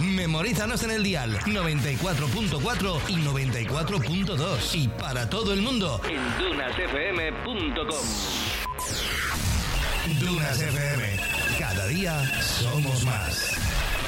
Memorízanos en el dial 94.4 y 94.2 y para todo el mundo en dunasfm.com. Dunas FM, cada día somos más.